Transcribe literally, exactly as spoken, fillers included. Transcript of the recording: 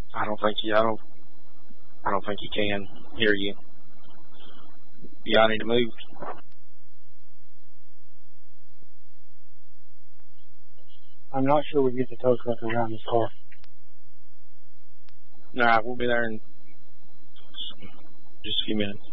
I don't think you. I don't. I don't think he can hear you. Y'all need to move. I'm not sure we get the tow truck around this car. All right, we'll be there in just a few minutes.